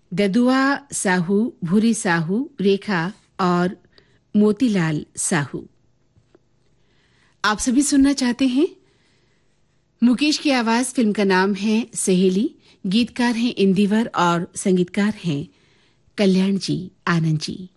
ददुआ साहू, भूरी साहू, रेखा और मोतीलाल साहू। आप सभी सुनना चाहते हैं? मुकेश की आवाज। फिल्म का नाम है सहेली। गीतकार हैं इंदिवर और संगीतकार हैं कल्याण जी, आनंद जी।